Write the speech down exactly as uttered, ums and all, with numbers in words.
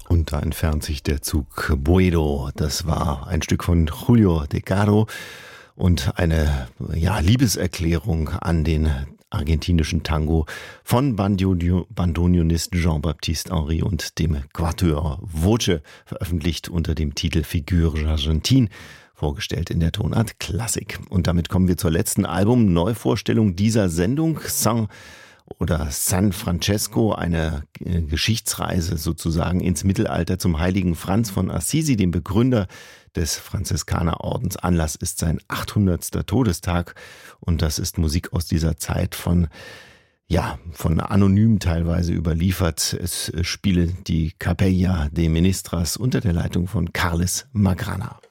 Und da entfernt sich der Zug Boedo. Das war ein Stück von Julio De Caro und eine ja, Liebeserklärung an den argentinischen Tango von Bandoneonist Jean-Baptiste Henry und dem Quatuor Voce, veröffentlicht unter dem Titel Figures Argentines, vorgestellt in der Tonart Klassik. Und damit kommen wir zur letzten Album-Neuvorstellung dieser Sendung, San oder San Francesco, eine äh, Geschichtsreise sozusagen ins Mittelalter zum heiligen Franz von Assisi, dem Begründer des Franziskanerordens. Anlass ist sein achthundertster Todestag und das ist Musik aus dieser Zeit von, ja, von anonym teilweise überliefert. Es spiele die Capella de Ministras unter der Leitung von Carles Magrana.